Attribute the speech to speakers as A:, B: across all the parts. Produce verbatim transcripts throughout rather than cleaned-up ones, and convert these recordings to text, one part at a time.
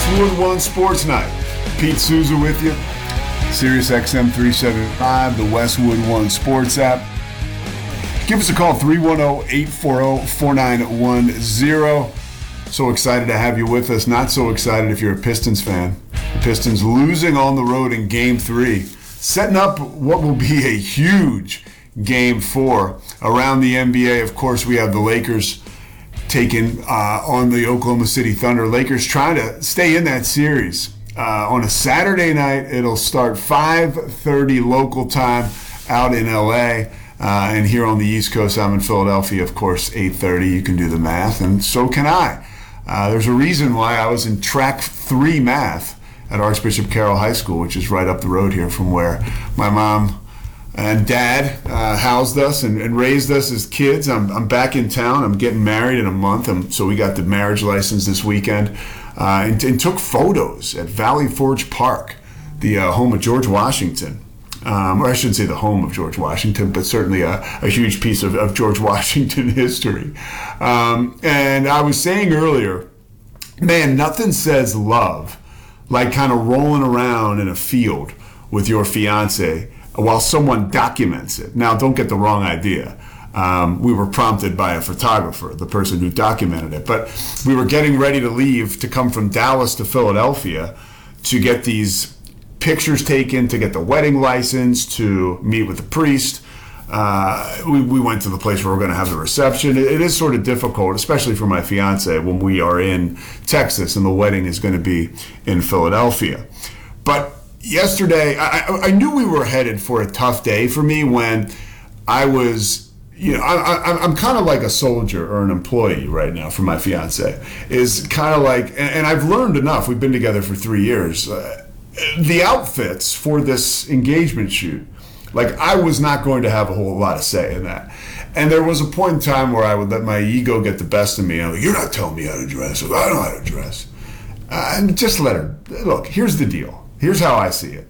A: Westwood One Sports Night. Pete Souza with you. Sirius X M three seventy-five, the Westwood One Sports app. Give us a call, three one zero, eight four zero, four nine one zero. So excited to have you with us. Not so excited if you're a Pistons fan. The Pistons losing on the road in Game three, setting up what will be a huge Game four. Around the N B A, of course, we have the Lakers taking uh, on the Oklahoma City Thunder. Lakers trying to stay in that series. Uh, on a Saturday night, it'll start five thirty local time out in L A. Uh, and here on the East Coast, I'm in Philadelphia, of course, eight thirty. You can do the math, and so can I. Uh, there's a reason why I was in track three math at Archbishop Carroll High School, which is right up the road here from where my mom and dad uh, housed us and, and raised us as kids. I'm, I'm back in town. I'm getting married in a month, and so we got the marriage license this weekend, uh, and, and took photos at Valley Forge Park, the uh, home of George Washington. Um, or I shouldn't say the home of George Washington, but certainly a, a huge piece of, of George Washington history. Um, and I was saying earlier, man, nothing says love like kind of rolling around in a field with your fiance while someone documents it. Now, don't get the wrong idea. Um, we were prompted by a photographer, the person who documented it. But we were getting ready to leave to come from Dallas to Philadelphia to get these pictures taken, to get the wedding license, to meet with the priest. Uh, we, we went to the place where we're going to have the reception. It, it is sort of difficult, especially for my fiance, when we are in Texas and the wedding is going to be in Philadelphia. But yesterday, I, I knew we were headed for a tough day for me when I was, you know, I, I, I'm kind of like a soldier or an employee right now for my fiance. Is kind of like, and, and I've learned enough. We've been together for three years. Uh, the outfits for this engagement shoot, like I was not going to have a whole lot of say in that. And there was a point in time where I would let my ego get the best of me. I'm like, you're not telling me how to dress. I know how to dress. Uh, and just let her, look, here's the deal. Here's how I see it.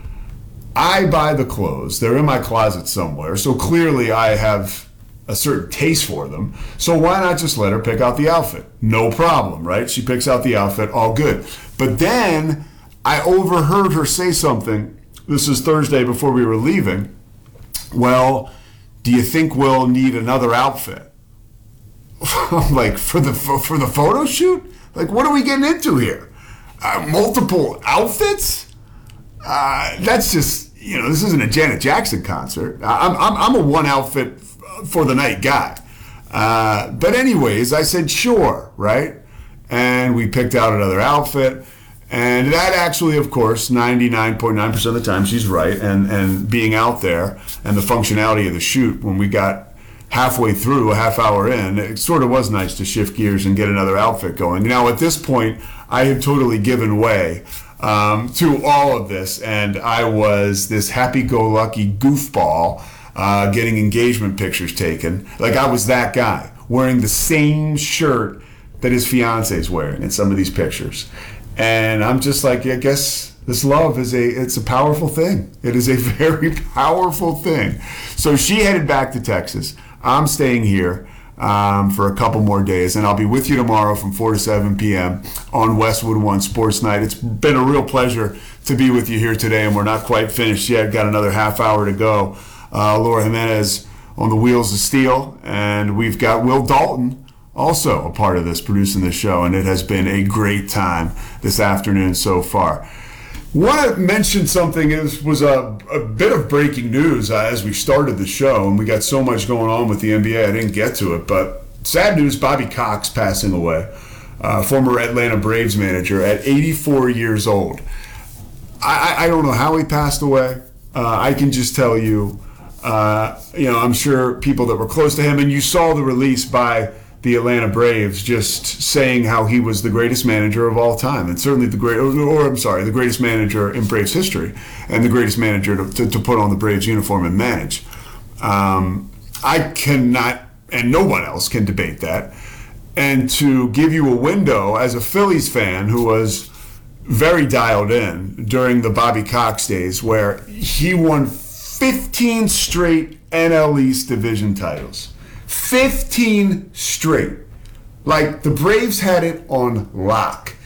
A: I buy the clothes. They're in my closet somewhere. So clearly I have a certain taste for them. So why not just let her pick out the outfit? No problem, right? She picks out the outfit, all good. But then I overheard her say something. This is Thursday before we were leaving. Well, do you think we'll need another outfit? I'm like, for the for the photo shoot? Like, what are we getting into here? Uh, multiple outfits? Uh, that's just, you know, this isn't a Janet Jackson concert. I'm I'm, I'm a one outfit for the night guy. Uh, but anyways, I said sure, right? And we picked out another outfit. And that actually, of course, ninety-nine point nine percent of the time, she's right. And, and being out there and the functionality of the shoot, when we got halfway through, a half hour in, it sort of was nice to shift gears and get another outfit going. Now, at this point, I had totally given way um, to all of this. And I was this happy-go-lucky goofball uh, getting engagement pictures taken. Like I was that guy, wearing the same shirt that his fiance is wearing in some of these pictures. And I'm just like, I guess this love is a, it's a powerful thing. It is a very powerful thing. So she headed back to Texas. I'm staying here um, for a couple more days, and I'll be with you tomorrow from four to seven p.m. on Westwood One Sports Night. It's been a real pleasure to be with you here today, and we're not quite finished yet. Got another half hour to go. Uh, Laura Jimenez on the wheels of steel, and we've got Will Dalton, also a part of this, producing this show, and it has been a great time this afternoon so far. Want to mention something. It was a, a bit of breaking news uh, as we started the show, and we got so much going on with the N B A, I didn't get to it, but sad news, Bobby Cox passing away, uh, former Atlanta Braves manager at eighty-four years old. I, I, I don't know how he passed away. Uh, I can just tell you, uh, you know, I'm sure people that were close to him, and you saw the release by the Atlanta Braves just saying how he was the greatest manager of all time, and certainly the great, or, or I'm sorry, the greatest manager in Braves history, and the greatest manager to, to, to put on the Braves uniform and manage. Um, I cannot, and no one else can debate that. And to give you a window as a Phillies fan who was very dialed in during the Bobby Cox days, where he won fifteen straight N L East division titles. fifteen straight. Like, the Braves had it on lock.